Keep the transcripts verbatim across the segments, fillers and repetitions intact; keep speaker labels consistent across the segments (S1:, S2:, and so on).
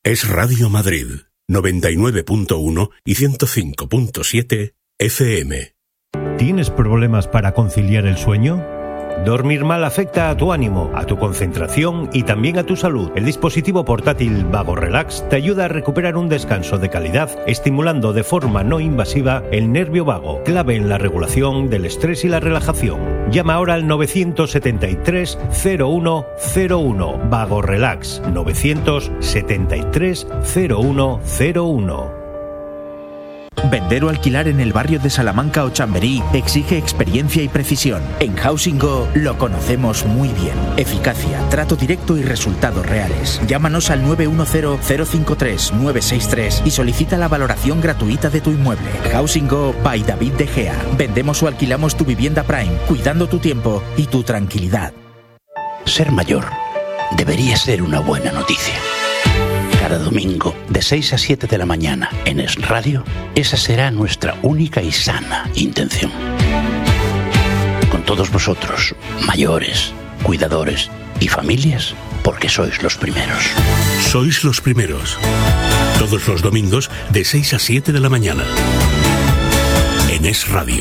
S1: Es Radio Madrid, noventa y nueve punto uno y ciento cinco punto siete F M.
S2: ¿Tienes problemas para conciliar el sueño? Dormir mal afecta a tu ánimo, a tu concentración y también a tu salud. El dispositivo portátil Vago Relax te ayuda a recuperar un descanso de calidad, estimulando de forma no invasiva el nervio vago, clave en la regulación del estrés y la relajación. Llama ahora al novecientos setenta y tres cero uno cero uno. Vago Relax, novecientos setenta y tres cero uno cero uno.
S3: Vender o alquilar en el barrio de Salamanca o Chamberí exige experiencia y precisión. En Housing Go lo conocemos muy bien. Eficacia, trato directo y resultados reales. Llámanos al nueve uno cero cero cinco tres nueve seis tres y solicita la valoración gratuita de tu inmueble. Housing Go by David De Gea. Vendemos o alquilamos tu vivienda Prime, cuidando tu tiempo y tu tranquilidad.
S4: Ser mayor debería ser una buena noticia. Cada domingo, de seis a siete de la mañana, en Es Radio, esa será nuestra única y sana intención. Con todos vosotros, mayores, cuidadores y familias, porque sois los primeros.
S1: Sois los primeros. Todos los domingos, de seis a siete de la mañana. En Es Radio.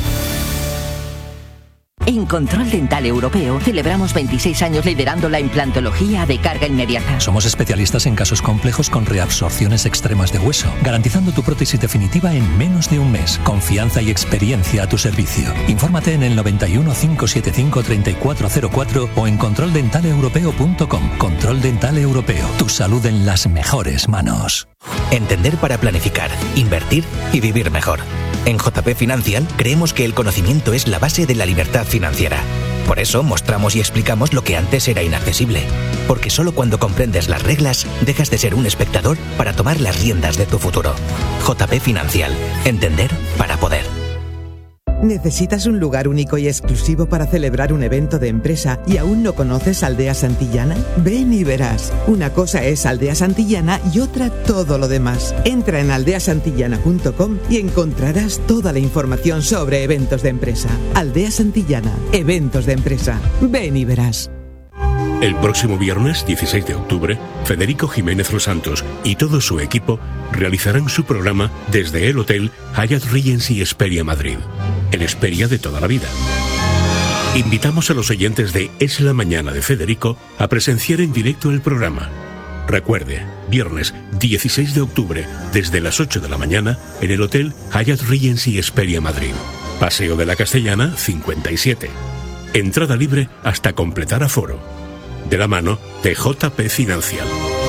S5: En Control Dental Europeo celebramos veintiséis años liderando la implantología de carga inmediata.
S6: Somos especialistas en casos complejos con reabsorciones extremas de hueso, garantizando tu prótesis definitiva en menos de un mes. Confianza y experiencia a tu servicio. Infórmate en el noventa y uno, cinco setenta y cinco, treinta y cuatro cero cuatro o en control dental europeo punto com. Control Dental Europeo. Tu salud en las mejores manos.
S3: Entender para planificar, invertir y vivir mejor. En J P Financial creemos que el conocimiento es la base de la libertad financiera. Por eso mostramos y explicamos lo que antes era inaccesible. Porque solo cuando comprendes las reglas dejas de ser un espectador para tomar las riendas de tu futuro. J P Financial. Entender para poder.
S7: ¿Necesitas un lugar único y exclusivo para celebrar un evento de empresa y aún no conoces Aldea Santillana? Ven y verás. Una cosa es Aldea Santillana y otra todo lo demás. Entra en aldea santillana punto com y encontrarás toda la información sobre eventos de empresa. Aldea Santillana, eventos de empresa. Ven y verás.
S1: El próximo viernes, dieciséis de octubre, Federico Jiménez Los Santos y todo su equipo realizarán su programa desde el Hotel Hyatt Regency Hesperia Madrid, en Hesperia de toda la vida. Invitamos a los oyentes de Es la Mañana de Federico a presenciar en directo el programa. Recuerde, viernes dieciséis de octubre, desde las ocho de la mañana, en el Hotel Hyatt Regency Hesperia Madrid. Paseo de la Castellana, cincuenta y siete. Entrada libre hasta completar aforo. De la mano de J P Financial.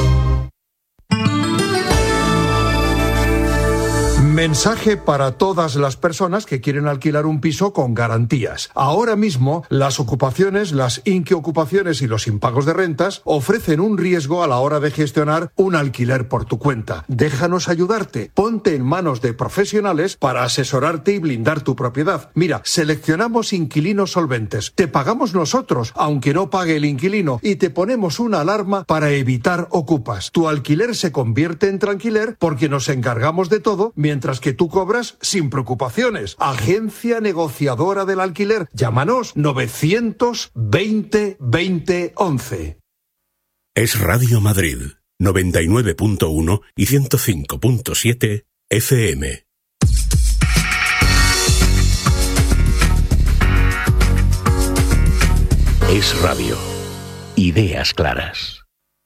S8: Mensaje para todas las personas que quieren alquilar un piso con garantías. Ahora mismo, las ocupaciones, las inquiocupaciones y los impagos de rentas ofrecen un riesgo a la hora de gestionar un alquiler por tu cuenta. Déjanos ayudarte. Ponte en manos de profesionales para asesorarte y blindar tu propiedad. Mira, seleccionamos inquilinos solventes. Te pagamos nosotros, aunque no pague el inquilino, y te ponemos una alarma para evitar ocupas. Tu alquiler se convierte en tranquiler porque nos encargamos de todo, mientras que tú cobras sin preocupaciones. Agencia negociadora del alquiler. Llámanos novecientos veinte veinte once.
S1: Es Radio Madrid, noventa y nueve punto uno y ciento cinco punto siete F M. Es Radio. Ideas claras.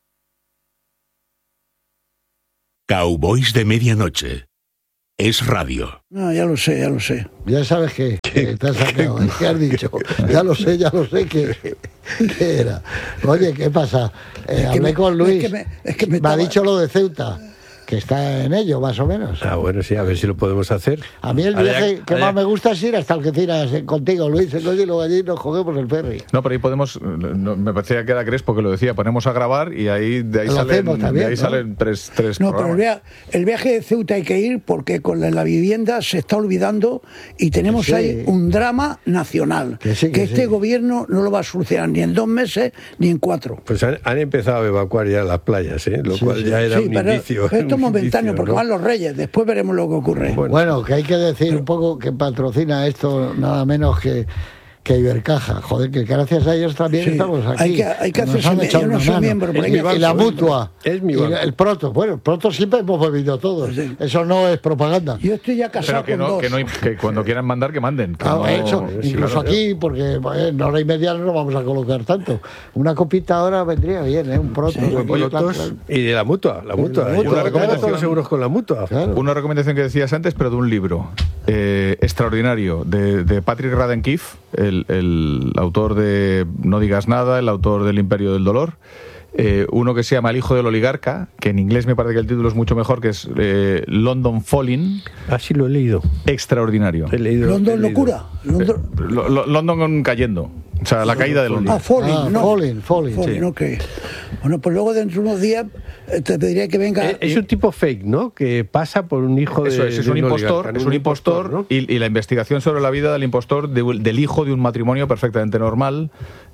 S1: Cowboys de Medianoche. Es Radio.
S9: No, ya lo sé, ya lo sé.
S10: Ya sabes que, que te has sacado, ¿eh? ¿Qué has dicho? Ya lo sé, ya lo sé que, que era. Oye, ¿qué pasa? Eh, hablé me, con Luis. Es que me, es que me, me estaba... ha dicho lo de Ceuta, que está en ello, más o menos.
S11: Ah, bueno, sí, a ver si lo podemos hacer.
S10: A mí el viaje
S11: allá,
S10: que
S11: allá.
S10: más me gusta es ir hasta Algeciras contigo, Luis, y luego allí nos cogemos el ferry.
S12: No, pero ahí podemos, no, me parecía que era Crespo que lo decía, ponemos a grabar y ahí de ahí
S10: lo
S12: salen,
S10: también,
S12: de ahí
S10: ¿no?
S12: salen tres, tres
S9: No,
S12: programas.
S9: pero el viaje, el viaje de Ceuta hay que ir porque con la, la vivienda se está olvidando y tenemos
S10: sí.
S9: ahí un drama nacional
S10: que, sí, que,
S9: que este
S10: sí.
S9: gobierno no lo va a solucionar ni en dos meses ni en cuatro.
S11: Pues han, han empezado a evacuar ya las playas, ¿eh? Lo
S10: sí,
S11: cual
S10: sí.
S11: ya era
S9: sí,
S11: un
S9: pero,
S11: indicio.
S9: pero esto es
S11: un
S9: momentáneo
S11: indicio,
S9: porque
S11: ¿no?
S9: van los reyes, después veremos lo que ocurre.
S10: Bueno, bueno, que hay que decir un poco que patrocina esto nada menos que que Ibercaja. Joder, que gracias a ellos también sí. estamos aquí.
S9: Hay que, hay que hacerse yo no soy miembro.
S10: Y, y la mutua.
S11: Es mi banco.
S10: Y el Proto. Bueno, el Proto siempre hemos bebido todos. Sí. Eso no es propaganda.
S9: Yo estoy ya casado
S12: Pero que
S9: con
S12: no,
S9: dos.
S12: Que, no, que cuando quieran mandar, que manden. Que
S10: ah,
S12: no,
S10: eso,
S12: sí,
S10: incluso
S12: claro,
S10: aquí, porque bueno, en hora y media no vamos a colocar tanto. Una copita ahora vendría bien, ¿eh? Un Proto.
S11: Sí, Protos, y de la mutua. La mutua.
S10: La mutua
S11: Yo recomiendo todos los seguros con la mutua.
S10: Claro.
S12: Una recomendación que decías antes, pero de un libro eh, extraordinario de, de Patrick Radden Keefe, el, el autor de No digas nada, el autor del Imperio del Dolor. Eh, uno que se llama El hijo del oligarca, que en inglés me parece que el título es mucho mejor, que es eh, London Falling.
S11: Ah, sí, lo he leído.
S12: Extraordinario.
S11: He leído,
S9: London
S11: he leído.
S9: Locura. London...
S12: Eh, lo, lo, London cayendo. O sea, la caída de London.
S9: Ah, Falling,
S10: ah,
S9: no.
S10: Falling, Falling.
S9: Falling,
S10: Sí.
S9: ok. Bueno, pues luego dentro de unos días te pediría que venga...
S11: Es, es un tipo fake, ¿no? Que pasa por un hijo de...
S12: Eso es, es
S11: de
S12: un impostor,
S11: oligarca,
S12: es un impostor,
S11: ¿no?
S12: y, y la investigación sobre la vida del impostor, de, del hijo de un matrimonio perfectamente normal.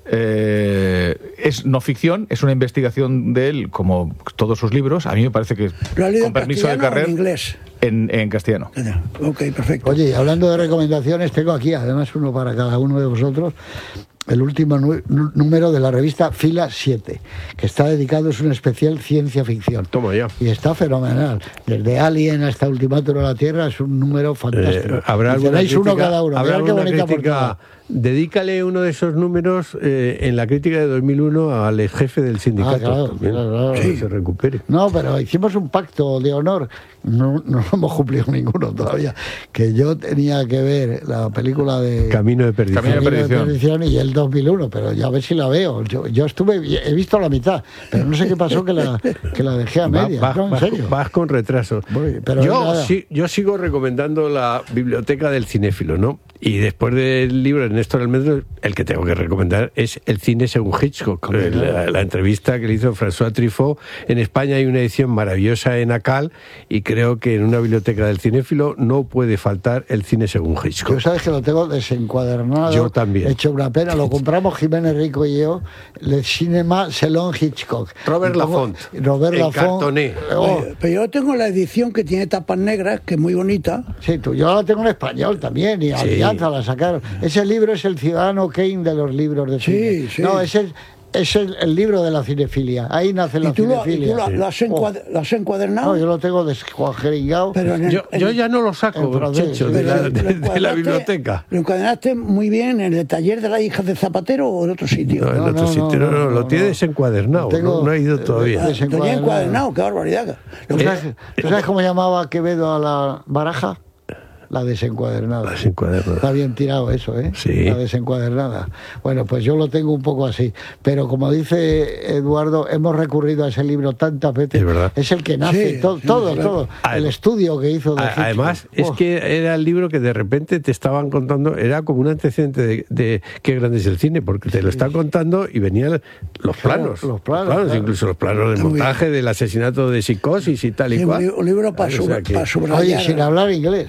S12: Eh, es no ficción, es una investigación de él, como todos sus libros. A mí me parece que,
S9: ¿Lo has leído
S12: con permiso de
S9: en castellano o
S12: Carrer,
S9: en inglés?
S12: En, en castellano.
S9: Ok, perfecto.
S10: Oye, hablando de recomendaciones, tengo aquí, además uno para cada uno de vosotros, el último nu- número de la revista Fila siete, que está dedicado, es un especial ciencia ficción.
S11: Toma ya.
S10: Y está fenomenal. Desde Alien hasta Ultimátum a la Tierra es un número fantástico.
S11: Eh, ¿Habrá
S10: Y
S11: alguna
S10: tenéis uno
S11: crítica-
S10: cada uno.
S11: ¿Habrá
S10: Mirad qué
S11: alguna
S10: bonita
S11: crítica?
S10: portada.
S11: Dedícale uno de esos números eh, en la crítica de dos mil uno al ex jefe del sindicato.
S10: Ah, claro,
S11: también,
S10: claro, claro.
S11: para que se recupere.
S10: No, pero hicimos un pacto de honor, no, no hemos cumplido ninguno todavía, que yo tenía que ver la película de
S11: Camino de Perdición.
S12: Camino de Perdición.
S10: Perdición y el dos mil uno, pero ya a ver si la veo. Yo, yo estuve, he visto la mitad, pero no sé qué pasó que la, que la dejé a
S11: Va-
S10: media.
S11: vas,
S10: no, en
S11: vas-
S10: serio.
S11: vas con retraso.
S10: Voy, pero
S11: yo,
S10: nada.
S11: sí- yo sigo recomendando la biblioteca del cinéfilo, ¿no? Y después del libro de Néstor Almendro, el que tengo que recomendar es El cine según Hitchcock. Eh, La, la entrevista que le hizo François Truffaut. En España hay una edición maravillosa en ACAL y creo que en una biblioteca del cinéfilo no puede faltar El cine según Hitchcock.
S10: Yo sabes que lo tengo desencuadernado.
S11: Yo también.
S10: Hecho una pena. Lo compramos Jiménez Rico y yo. Le Cinema Selon Hitchcock.
S11: Robert
S10: Y como-
S11: Lafont.
S10: Robert
S11: En
S10: Lafont.
S11: cartoné.
S10: Oh,
S9: Oye, pero yo tengo la edición que tiene tapas negras, que es muy bonita.
S10: sí, tú, yo la tengo en español también. Y Alianza la sacaron. Ese libro es el Ciudadano Kane de los libros de
S9: Sí,
S10: cine.
S9: sí.
S10: No, es el, es el, el libro de la cinefilia. Ahí nace la
S9: Y tú, lo, y
S10: cinefilia.
S9: tú lo, lo has, encuad- lo has encuadernado.
S10: No, yo lo tengo descuajeringado.
S9: Pero en el-
S11: Yo, yo ya no lo saco,
S10: en francés,
S11: Checho,
S10: sí.
S11: de la,
S9: Pero
S11: de-
S9: lo
S11: de la
S9: encuadraste-
S11: biblioteca.
S9: ¿Lo encuadernaste muy bien en el taller de las hijas de Zapatero o en otro sitio?
S11: No, en
S10: No,
S11: otro
S10: no,
S11: sitio,
S10: no,
S11: no, no,
S10: no,
S11: lo
S10: no,
S11: tiene
S10: no.
S11: desencuadernado,
S10: Tengo-
S11: no, no ha ido todavía.
S10: eh,
S9: Ah, tenía encuadernado, qué barbaridad. Lo
S10: ¿Tú
S9: que-
S10: sabes, tú sabes cómo llamaba Quevedo a la baraja? La desencuadernada.
S11: La desencuadernada.
S10: Está bien tirado eso, ¿eh?
S11: Sí.
S10: La desencuadernada. Bueno, pues yo lo tengo un poco así. Pero como dice Eduardo, hemos recurrido a ese libro tantas veces.
S11: Es verdad.
S10: Es el que nace,
S9: Sí,
S10: to-
S9: sí,
S10: todo,
S9: claro.
S10: todo.
S11: Además-
S10: el estudio que hizo de
S11: A-
S10: Hitchcock.
S11: Además, es
S10: Oh,
S11: que era el libro que de repente te estaban contando, era como un antecedente de, de qué grande es el cine, porque te lo están contando y venían los
S10: Claro,
S11: planos,
S10: los planos, claro.
S11: incluso los planos del
S9: Está muy
S11: montaje, del asesinato de Psicosis y tal y
S9: Sí, un,
S11: cual.
S9: li- un libro para,
S11: O sea que-
S9: subrayar.
S10: Oye, sin hablar inglés.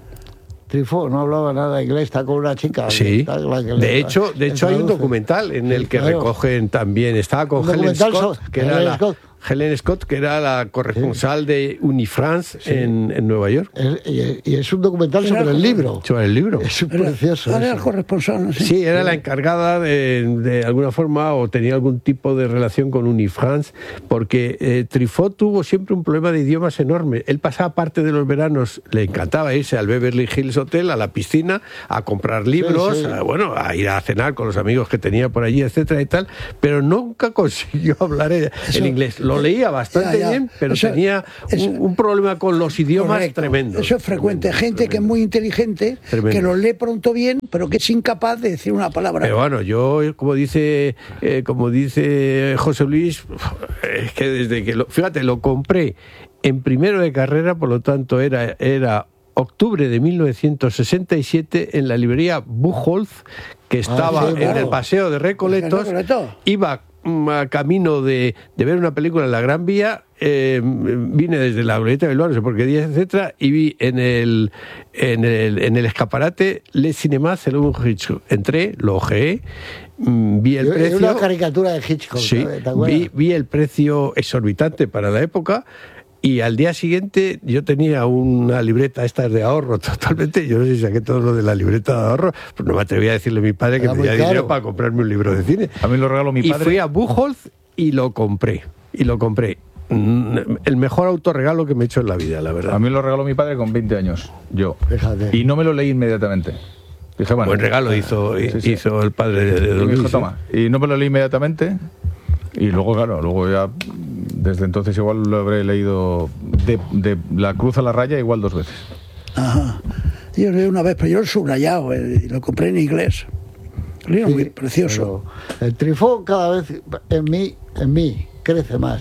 S10: Truffaut no hablaba nada de inglés, está con una chica.
S11: Sí,
S10: está la que le-
S11: de hecho, de
S10: le
S11: hecho hay un
S10: traduce.
S11: documental en el que
S10: Claro.
S11: recogen también, estaba con
S10: Un
S11: Helen
S10: documental
S11: Scott,
S10: so-
S11: que era
S10: Helen
S11: la,
S10: Scott.
S11: Helen Scott, que era la corresponsal de Unifrance en, en Nueva York.
S10: Es- y, y es un documental sobre el libro.
S11: Sobre el libro.
S10: Es
S9: Era-
S10: precioso.
S9: Era el
S10: eso.
S9: corresponsal, no sé.
S11: Sí, era la encargada de, de alguna forma o tenía algún tipo de relación con Unifrance, porque eh, Truffaut tuvo siempre un problema de idiomas enorme. Él pasaba parte de los veranos, le encantaba irse al Beverly Hills Hotel, a la piscina, a comprar libros,
S10: sí.
S11: A, bueno, a ir a cenar con los amigos que tenía por allí, etcétera y tal, pero nunca consiguió hablar en,
S9: Eso-
S11: en inglés. Lo leía bastante
S9: Ya, ya.
S11: bien, pero
S9: Eso-
S11: tenía
S9: eso-
S11: un, un problema con los idiomas
S9: Correcto.
S11: tremendo.
S9: Eso es frecuente. Gente que es muy inteligente,
S11: Tremendo.
S9: que lo lee pronto bien, pero que es incapaz de decir una palabra.
S11: Pero bueno, yo, como dice eh, como dice José Luis, es que desde que lo, fíjate, lo compré en primero de carrera, por lo tanto era, era octubre de mil novecientos sesenta y siete en la librería Buchholz, que estaba
S10: sí,
S11: en
S10: claro.
S11: el Paseo de Recoletos.
S9: Recoletos.
S11: Iba mm, a camino de, de ver una película en la Gran Vía, eh, vine desde la Glorieta del Bilbao, no sé por qué día, etcétera, y vi en el, en el, en el escaparate Le Cinéma Selon Hitchcock. Entré, lo ojeé, mm, vi el
S10: Es
S11: precio.
S10: una caricatura de Hitchcock.
S11: Sí,
S10: ¿te acuerdas?
S11: vi, vi el precio exorbitante para la época Y al día siguiente yo tenía una libreta estas de ahorro totalmente, yo no sé si saqué todo lo de la libreta de ahorro, pues no me atreví a decirle a mi padre que me diera dinero para comprarme un libro de cine.
S12: A mí lo regaló mi padre.
S11: Y fui a Buchholz y lo compré, y lo compré. El mejor autorregalo que me he hecho en la vida, la verdad.
S12: A mí lo regaló mi padre con veinte años, yo.
S10: Fíjate.
S12: Y no me lo leí inmediatamente. Dije, bueno,
S11: buen regalo hizo, sí, sí. hizo el padre de, de Don Luis.
S12: Toma. Y no me lo leí inmediatamente. Y luego, claro, luego ya, desde entonces igual lo habré leído de, de La Cruz a la Raya igual dos veces.
S9: Ajá. Yo lo leí una vez, pero yo lo he subrayado eh, y lo compré en inglés. Un libro sí, muy precioso.
S10: El Truffaut cada vez en mí, en mí crece más.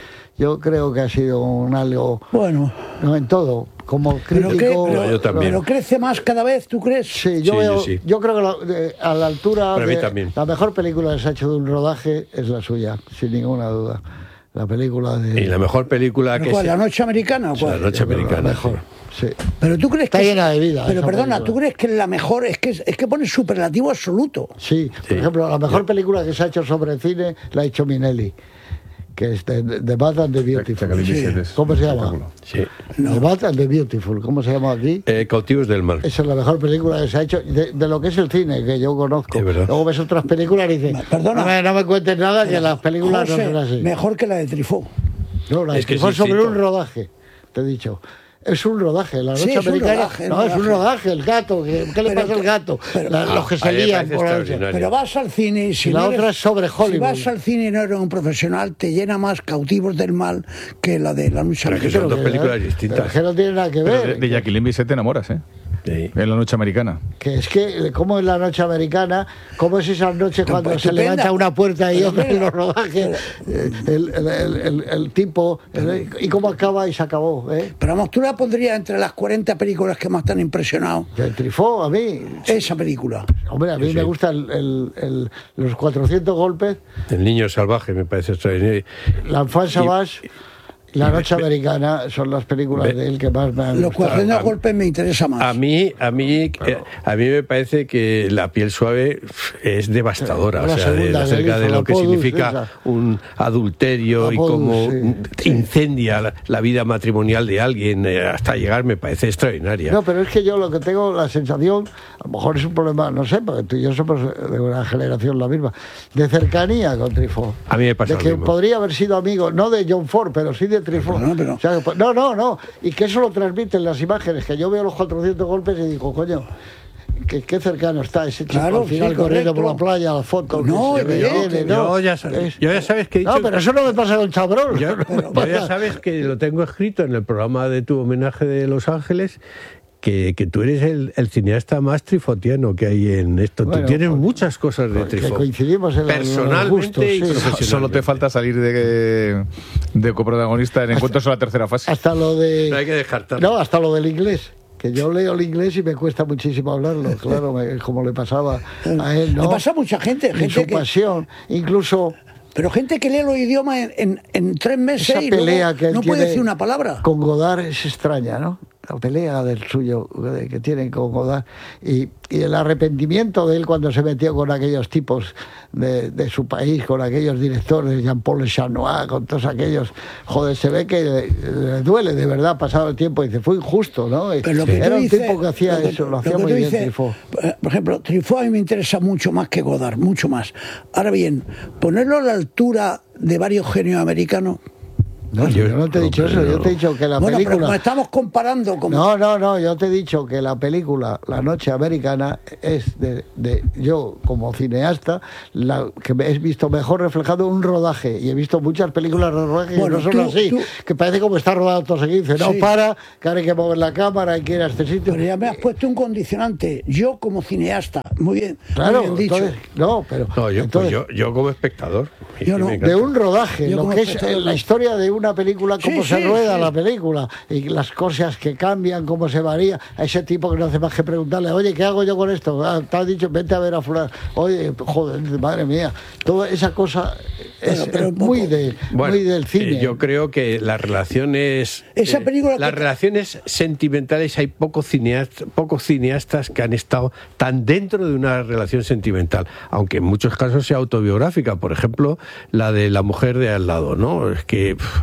S10: Yo creo que ha sido un algo...
S9: Bueno.
S10: No, en todo. Como crítico...
S9: Pero, que, pero,
S11: no, yo también.
S9: pero crece más cada vez, ¿tú crees?
S10: Sí, yo
S11: sí,
S10: veo...
S11: Yo, sí.
S10: yo creo que la, de, a la altura...
S11: Para
S10: de,
S11: mí también.
S10: La mejor película que se ha hecho de un rodaje es la suya, sin ninguna duda. La película de...
S11: Y la mejor película que...
S9: ¿Cuál?
S11: Se...
S9: ¿La Noche Americana o cuál?
S11: La Noche Americana.
S10: La mejor. Sí.
S9: Pero tú crees
S10: está
S9: que
S10: llena de vida.
S9: Pero perdona,
S10: película.
S9: ¿tú crees que la mejor es que es que pone superlativo absoluto?
S10: Sí, por sí. ejemplo, la mejor película que se ha hecho sobre cine la ha hecho Minelli, que es The, The Bad and the Beautiful.
S12: Sí.
S10: ¿Cómo se llama?
S11: Sí.
S10: No. The Bad and the Beautiful. ¿Cómo se llama aquí?
S11: Eh, Cautivos del Mal.
S10: Esa es la mejor película que se ha hecho de, de lo que es el cine, que yo conozco. Luego ves otras películas y dices, perdona, no me, no me cuentes nada, pero, que las películas
S9: José,
S10: no son así.
S9: Mejor que la de Truffaut.
S10: No, la de
S11: es que
S10: Truffaut
S11: es
S10: sobre
S11: distinto.
S10: un rodaje, te he dicho. Es un rodaje, la noche
S9: sí, es
S10: americana.
S9: Rodaje,
S10: no,
S9: rodaje.
S10: es un rodaje, el gato. ¿Qué, qué le
S9: pero,
S10: pasa al gato?
S9: Pero,
S10: la,
S11: ah,
S10: los que se lían por la noche.
S9: Pero vas al cine y si
S10: y la
S9: no
S10: otra
S9: eres,
S10: es sobre Hollywood.
S9: Si vas al cine y no eres un profesional, te llena más Cautivos del Mal que la de La Noche
S11: Americana. Son dos películas distintas.
S10: Pero que no tiene nada que ver.
S12: Pero de, de Jacqueline Bisset te enamoras, ¿eh? Sí. En La Noche Americana.
S10: Que es que, ¿cómo es La Noche Americana? ¿Cómo es esa noche cuando
S9: pues,
S10: se
S9: estupenda.
S10: levanta una puerta y otra en los rodajes?
S9: Pero,
S10: el, el, el, el, el tipo, el, y cómo acaba y se acabó. ¿eh?
S9: Pero vamos, tú la pondrías entre las cuarenta películas que más te han impresionado.
S10: El Truffaut, a mí.
S9: Esa película.
S10: Hombre, a mí sí, me sí. gusta el, el, el, los cuatrocientos golpes.
S11: El Niño Salvaje me parece extraordinario.
S10: La Enfant Sauvage. La Noche Americana son las películas de él que más me han
S9: Los cuatrocientos golpes me interesa más.
S11: A mí, a mí, eh, a mí me parece que La Piel Suave es devastadora, o sea, de, acerca de lo que significa esa. un adulterio y cómo sí, incendia sí. La, la vida matrimonial de alguien eh, hasta llegar, me parece extraordinaria.
S10: No, pero es que yo lo que tengo la sensación, a lo mejor es un problema, no sé, porque tú y yo somos de una generación la misma, de cercanía con Truffaut.
S11: A mí me pasa
S10: de que
S11: lo mismo.
S10: Podría haber sido amigo, no de John Ford, pero sí de Truffaut.
S9: No, pero...
S10: o sea, no, no, no. Y que eso lo transmiten las imágenes, que yo veo los cuatrocientos golpes y digo, coño, qué, qué cercano está ese chico
S9: claro,
S10: al final
S9: sí,
S10: corriendo por la playa, las fotos.
S9: No,
S10: que se
S11: yo,
S10: viene,
S11: yo,
S10: no.
S11: ya sabes, yo ya sabes que he dicho...
S10: No, pero eso no me pasa con Chabrol.
S11: Yo, pero, yo ya sabes que lo tengo escrito en el programa de tu homenaje de Los Ángeles, que, que tú eres el, el cineasta más trifotiano que hay en esto. Bueno, tú tienes pues, muchas cosas de Truffaut.
S10: Que coincidimos en
S11: personalmente
S10: gustos,
S11: y
S10: sí.
S11: profesionalmente.
S12: Solo te falta salir de, de coprotagonista en Encuentros en la tercera fase.
S10: Hasta lo de...
S11: No hay que descartarlo.
S10: No, hasta lo del inglés. Que yo leo el inglés y me cuesta muchísimo hablarlo, claro, me, como le pasaba a él, ¿no?
S9: Le pasa a mucha gente, gente
S10: en su
S9: que...
S10: pasión, incluso...
S9: Pero gente que lee los idiomas en, en, en tres meses
S10: esa
S9: y
S10: pelea
S9: luego
S10: que
S9: no puede decir una palabra.
S10: Con Godard es extraña, ¿no? La pelea del suyo que tienen con Godard y, y el arrepentimiento de él cuando se metió con aquellos tipos de, de su país, con aquellos directores, Jean-Paul Lechanois, con todos aquellos, joder, se ve que le, le duele de verdad pasado el tiempo y dice, fue injusto, ¿no?
S9: Pero lo que
S10: Era un
S9: dices,
S10: tipo que hacía
S9: lo
S10: eso, lo,
S9: lo
S10: hacía muy bien
S9: dices,
S10: Truffaut.
S9: Por ejemplo, Truffaut a mí me interesa mucho más que Godard, mucho más. Ahora bien, ponerlo a la altura de varios genios americanos.
S10: No, yo, yo no te he dicho eso, yo te he dicho que la
S9: bueno,
S10: película...
S9: Pero estamos comparando con...
S10: No, no, no, yo te he dicho que la película La Noche Americana es de, de yo como cineasta, la que he visto mejor reflejado un rodaje, y he visto muchas películas de rodaje bueno, que no son tú, así, tú... que parece como está rodado todo seguido, dice, no, sí. para, que ahora hay que mover la cámara, hay que ir a este sitio.
S9: Pero ya me has puesto un condicionante, yo como cineasta, muy bien,
S10: claro,
S9: muy bien dicho.
S10: Entonces, no, pero...
S11: No, yo,
S10: entonces,
S11: pues yo, yo como espectador.
S9: Yo no.
S10: De un rodaje,
S9: yo
S10: lo que es la historia de una película, cómo
S9: sí,
S10: se
S9: sí,
S10: rueda
S9: sí.
S10: la película y las cosas que cambian, cómo se varía. A ese tipo que no hace más que preguntarle, oye, ¿qué hago yo con esto? Ah, te has dicho, vente a ver a fulano. Oye, joder, madre mía. Toda esa cosa es, bueno, pero es muy, de,
S11: bueno,
S10: muy del cine.
S11: Eh, yo creo que las relaciones...
S9: Esa película
S11: eh, las
S9: que...
S11: relaciones sentimentales, hay pocos cineastas, pocos cineastas que han estado tan dentro de una relación sentimental, aunque en muchos casos sea autobiográfica. Por ejemplo, la de La mujer de al lado, ¿no? Es que pff,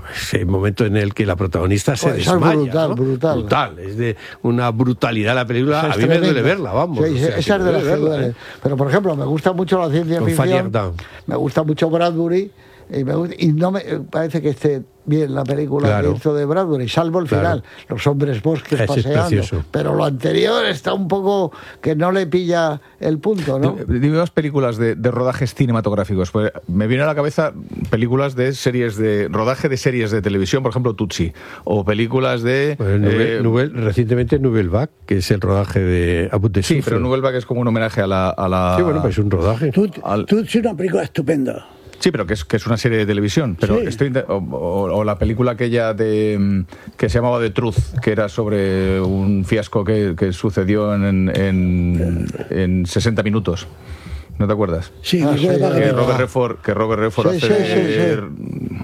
S11: ese momento en el que la protagonista se
S10: Pues eso es
S11: desmaya,
S10: brutal,
S11: ¿no?
S10: brutal.
S11: Brutal, es de una brutalidad la película.
S10: Esa
S11: A
S10: es
S11: mí me
S10: tremenda.
S11: duele verla, vamos.
S10: Sí,
S11: o sea,
S10: esa es de las que
S11: verla,
S10: duele.
S11: ¿eh?
S10: Pero, por ejemplo, me gusta mucho la ciencia
S11: Con Fanny
S10: ficción.
S11: Ardant.
S10: Me gusta mucho Bradbury. Y, me gusta- y no me parece que esté bien la película
S11: Claro.
S10: que hizo de Bradbury, salvo el
S11: Claro.
S10: final, los hombres bosques
S11: Ese es
S10: paseando.
S11: precioso.
S10: Pero lo anterior está un poco que no le pilla el punto, ¿no?
S12: Dime más películas de, de rodajes cinematográficos. Pues me viene a la cabeza películas de series de rodaje de series de televisión, por ejemplo Tutsi, o películas de
S11: Pues Nouvelle-
S12: eh,
S11: Nouvelle- recientemente Nouvelle Vague, que es el rodaje de Abu de
S12: sí,
S11: Souffle.
S12: pero Nouvelle Vague es como un homenaje a la, a la
S11: Sí, bueno, pues es un rodaje.
S9: Tú,
S12: al-
S9: tú es una película estupenda.
S12: Sí, pero que es, que es una serie de televisión. Pero
S9: Sí.
S12: estoy inte- o, o- o la película aquella de mm, que se llamaba The Truth, que era sobre un fiasco que, que sucedió en, en, en sesenta minutos. ¿No te acuerdas?
S9: Sí,
S10: Ah,
S9: me
S10: sí,
S9: acuerdo
S10: ya,
S12: Que
S9: que-
S10: ya.
S12: Robert Redford, que Robert Redford
S10: Sí,
S12: hace
S10: sí,
S12: de,
S10: sí,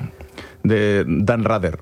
S12: de Dan Rather.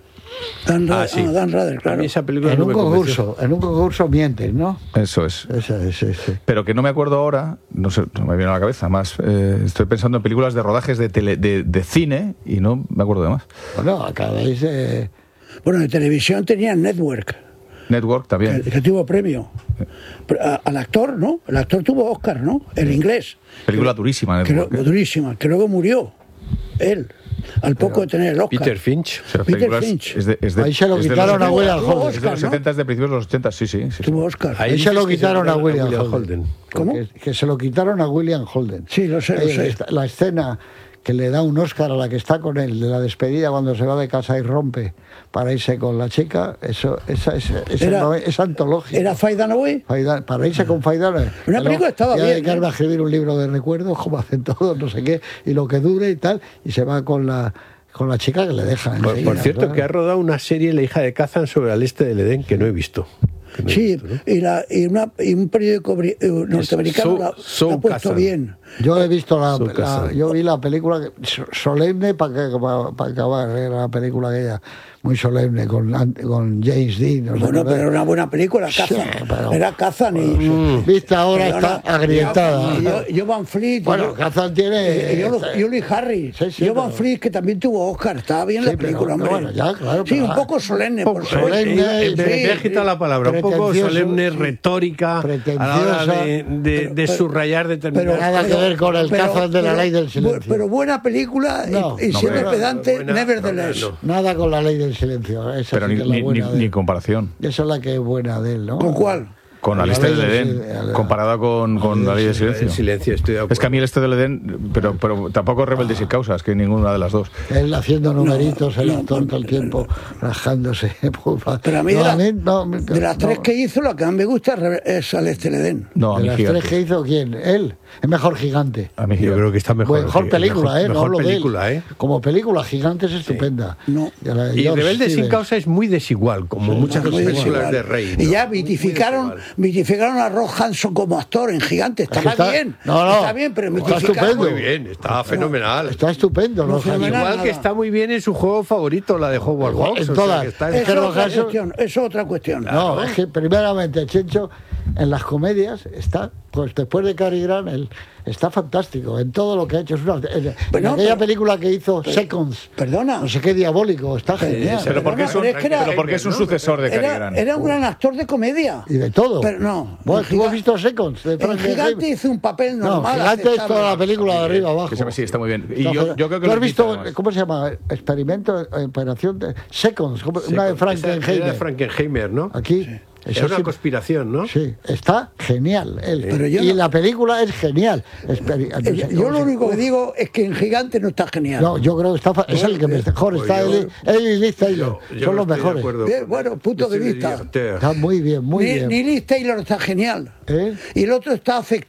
S9: Dan, Ra-
S11: Ah, sí.
S9: ah, Dan Rather,
S11: A
S9: claro.
S11: mí esa película
S10: En
S11: no
S10: un
S11: me convenció.
S10: concurso, en un concurso mientes, ¿no?
S12: Eso es.
S10: Esa, esa, esa.
S12: Pero que no me acuerdo ahora, no sé, no me viene a la cabeza. Más eh, estoy pensando en películas de rodajes de, tele- de, de cine y no me acuerdo de más.
S10: Bueno, acabáis de...
S9: Bueno, de televisión tenían Network,
S12: Network
S9: que,
S12: también.
S9: que tuvo premio. Pero, a- al actor, ¿no? El actor tuvo Oscar, ¿no? El inglés.
S12: Película durísima,
S9: Que lo-
S12: Network. ¿eh?
S9: durísima, que luego murió. Él, al poco de tener el Oscar.
S11: Peter Finch.
S12: O sea, las
S9: Peter
S12: películas
S9: Finch.
S12: Es de, es de-
S10: Ahí se lo
S12: es de
S10: quitaron
S12: los
S10: a William
S9: Tuvo
S10: Holden.
S12: Es de los
S9: Oscar, ¿no?
S12: setenta, de principios de los ochenta, sí, sí. sí, sí.
S9: Tuvo Oscar.
S10: Ahí se
S11: dices
S10: lo
S11: que
S10: quitaron a William
S11: William
S10: Holden.
S11: Holden.
S9: ¿Cómo?
S10: Que, que se lo quitaron a William Holden.
S9: Sí, lo sé, lo
S10: Eh,
S9: sé.
S10: esta- La escena que le da un Oscar a la que está con él, de la despedida cuando se va de casa y rompe para irse con la chica, eso, esa, esa, esa
S9: Era-
S10: no es, es antológica.
S9: ¿Era Faye Dunaway?
S10: Faida- para irse con Faidana.
S9: Una película estaba bien,
S10: dedicarme
S9: ¿eh?
S10: a escribir un libro de recuerdos, como hacen todos, no sé qué, y lo que dure y tal, y se va con la con la chica que le deja.
S11: Por,
S10: enseguida,
S11: por cierto,
S10: claro.
S11: que ha rodado una serie, La hija de Kazan, sobre el este del Edén, que no he visto. Que no he
S9: Sí,
S11: visto, ¿no?
S9: y, la, y, una, y un periódico bri- eh, norteamericano
S11: So-
S9: la,
S11: So
S9: la ha puesto
S11: Kazan.
S9: bien.
S10: Yo he visto la,
S11: Su
S10: la-
S11: casa.
S10: yo vi la película que- so- solemne para para acabar, era la película aquella muy solemne con, Ant- con James Dean. ¿os
S9: Bueno,
S10: acordáis?
S9: pero era una buena película,
S10: Sí,
S9: Kazan.
S10: pero-
S9: Era Kazan y...
S10: Mm. Vista ahora
S9: Perdona,
S10: está agrietada.
S9: y yo- y yo Van Fleet. y
S10: Bueno,
S9: yo-
S10: Kazan tiene-
S9: y yo, yo Lee Harris.
S10: Sí, sí,
S9: yo Van
S10: pero-
S9: Fleet, que también tuvo Oscar. Estaba bien
S10: Sí,
S9: la película,
S10: pero-
S9: hombre.
S10: bueno, ya, claro,
S9: Sí,
S10: pero-
S9: un poco solemne, por
S11: Poco
S9: supuesto.
S10: solemne,
S11: Eh, me, me ha quitado la palabra, un poco
S10: pretencioso,
S11: solemne,
S10: sí.
S11: retórica, a la hora
S10: Pretenciosa.
S11: de, de- de subrayar determinadas
S10: nada que ver con el Kazan de la ley del silencio.
S9: bu- Pero buena película y-
S10: No,
S9: y,
S10: no,
S9: siendo
S10: pero-
S9: pedante,
S11: buena-
S9: nevertheless.
S11: no, no.
S10: Nada con la ley del silencio. Esa
S12: Pero
S10: sí
S12: ni,
S10: que es la
S12: ni,
S10: buena
S12: ni-
S10: de
S12: ni
S10: él.
S12: comparación.
S10: Esa es la que es buena de él, ¿no?
S9: ¿Con cuál?
S12: Con
S10: La
S12: Alistair
S10: ley
S12: del
S10: del
S12: Edén,
S10: sil-
S12: comparada con, con la ley del silencio.
S11: El silencio, estoy de acuerdo.
S12: Es que a mí el este del Edén, pero, pero tampoco Rebeldes sin Causas, que ninguna de las dos.
S10: Él haciendo numeritos, el actor todo el tiempo rajándose.
S9: Pero a mí,
S10: No,
S9: de, la-
S10: a mí no, me-
S9: de las
S10: no.
S9: tres que hizo, la que más me gusta es Re- es Celeste Ledén.
S12: No, a
S10: De
S12: mí
S10: las
S12: Gigante.
S10: tres que hizo, ¿quién? Él. Es mejor Gigante.
S12: A mí
S11: Yo
S12: Gigante.
S11: creo que está mejor.
S10: Mejor
S11: que-
S10: película,
S11: mejor,
S10: ¿eh? No
S11: mejor
S10: hablo de él.
S11: película, ¿eh?
S10: Como película, Gigante es estupenda.
S9: No.
S10: Y, a la de
S11: Y
S10: George
S11: Rebelde sin
S10: Stevens.
S11: causa es muy desigual, como muchas
S9: Muy
S11: películas
S9: desigual.
S11: de Rey.
S9: Y
S11: ¿no?
S9: ya
S11: Muy- muy
S9: mitificaron,
S11: desigual.
S9: mitificaron a Ross Hanson como actor en Gigante.
S10: Es que
S9: Estaba
S10: está-
S9: bien.
S10: no, no.
S9: Está bien, pero
S10: Está
S9: mitificaron.
S10: estupendo.
S11: Muy bien, está fenomenal.
S10: Está estupendo,
S9: No,
S10: ¿no?
S9: fenomenal.
S11: Igual
S9: nada.
S11: que está muy bien en su juego favorito, la de Howard Hawks.
S10: En
S11: o sea,
S10: todas.
S11: que está-
S10: Es
S9: Es
S10: que Ross
S9: otra
S10: Hanson-
S9: cuestión. Es otra cuestión.
S10: No, es que primeramente Chencho en las comedias está, pues después de Cary Grant, él está fantástico en todo lo que ha hecho. Es una- en, en
S9: Pero no,
S10: aquella
S9: pero-
S10: película que hizo Seconds,
S9: Perdona.
S10: no sé qué diabólico, está genial.
S12: Pero porque es un,
S9: Pero es que era-
S12: pero porque es un sucesor de Cary
S9: Era,
S12: Grant.
S9: era un gran actor de comedia.
S10: Y de todo.
S9: Pero no.
S10: Bueno,
S9: en
S10: ¿tú has
S9: Giga-
S10: visto Seconds? De
S9: En
S10: Frankenstein?
S9: Gigante hizo un papel
S10: No,
S9: normal.
S10: Gigante es
S9: aceptable.
S10: toda la película de arriba abajo.
S12: Que se- sí, está muy bien. Y
S10: Está
S12: yo,
S10: fuera.
S12: yo creo que
S10: ¿Tú has
S12: lo
S10: visto,
S12: quita, además.
S10: cómo se llama? Experimento, eh, operación de Seconds, ¿cómo? una de
S11: Esa- era de
S10: Frankenheimer.
S11: Frankenheimer, ¿no?
S10: Aquí.
S11: Es
S10: Eso
S11: una
S10: sí-
S11: conspiración, ¿no?
S10: Sí, está genial. él.
S9: Pero yo
S10: y
S9: no-
S10: la película es genial. Esperi- no
S9: Eh,
S10: sé
S9: Yo
S10: cómo
S9: lo
S10: se-
S9: único que digo es que en Gigante no está genial.
S10: No, yo creo que está, fa- es el que mejor
S11: Pues
S10: está.
S11: yo-
S10: Él, él y Liz Taylor
S11: Yo- yo
S10: son
S11: no
S10: los
S11: estoy de
S10: mejores.
S11: acuerdo.
S9: Bien, bueno, punto
S11: Yo
S9: de
S11: soy
S9: vista.
S11: director.
S10: Está muy bien, muy
S9: ni,
S10: bien.
S9: ni Liz Taylor está genial.
S10: ¿Eh?
S9: Y el otro está afectado.